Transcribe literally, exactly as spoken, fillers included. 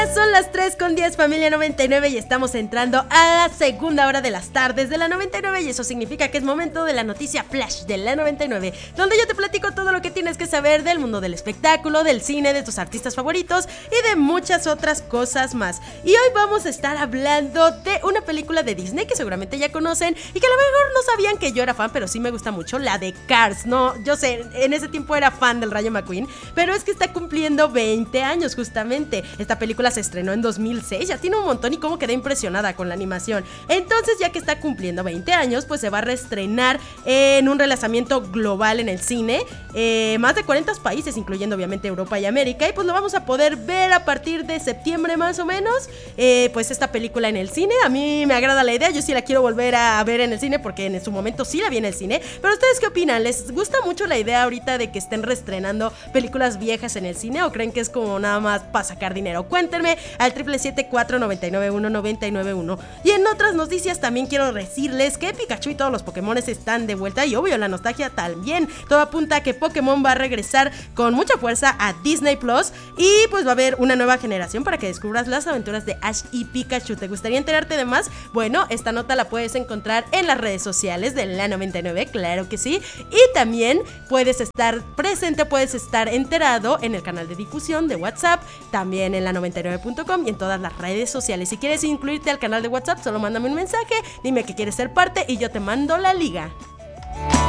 Son las tres con diez, familia noventa y nueve, y estamos entrando a la segunda hora de las tardes de la noventa y nueve, y eso significa que es momento de la noticia flash de la noventa y nueve, donde yo te platico todo lo que tienes que saber del mundo del espectáculo, del cine, de tus artistas favoritos y de muchas otras cosas más. Y hoy vamos a estar hablando de una película de Disney que seguramente ya conocen y que a lo mejor no sabían que yo era fan, pero sí me gusta mucho, la de Cars. No, yo sé, en ese tiempo era fan del Rayo McQueen, pero es que está cumpliendo veinte años justamente. Esta película se estrenó en dos mil seis, ya tiene un montón, y como quedé impresionada con la animación. Entonces, ya que está cumpliendo veinte años, pues se va a reestrenar en un relanzamiento global en el cine, eh, más de cuarenta países, incluyendo obviamente Europa y América, y pues lo vamos a poder ver a partir de septiembre más o menos, eh, pues esta película en el cine. A mí me agrada la idea, yo sí la quiero volver a ver en el cine porque en su momento sí la vi en el cine, pero ¿ustedes qué opinan? ¿Les gusta mucho la idea ahorita de que estén reestrenando películas viejas en el cine o creen que es como nada más para sacar dinero? Cuéntenme al triple siete cuatro nueve nueve uno nueve nueve uno. Y en otras noticias también quiero decirles que Pikachu y todos los Pokémones están de vuelta, y obvio la nostalgia también. Todo apunta a que Pokémon va a regresar con mucha fuerza a Disney Plus, y pues va a haber una nueva generación para que descubras las aventuras de Ash y Pikachu. ¿Te gustaría enterarte de más? Bueno, esta nota la puedes encontrar en las redes sociales de la noventa y nueve, claro que sí. Y también puedes estar presente, puedes estar enterado en el canal de difusión de WhatsApp, también en la noventa y nueve punto com y en todas las redes sociales. Si quieres incluirte al canal de WhatsApp, solo mándame un mensaje, dime que quieres ser parte y yo te mando la liga.